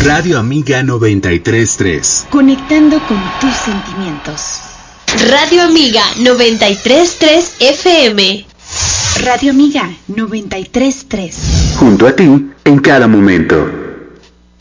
Radio Amiga 93.3. Conectando con tus sentimientos. Radio Amiga 93.3 FM. Radio Amiga 93.3. Junto a ti en cada momento.